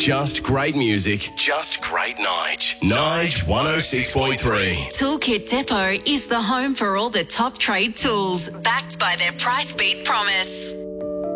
Just great music, just great Nige. Nige 106.3. Toolkit Depot is the home for all the top trade tools, backed by their price beat promise.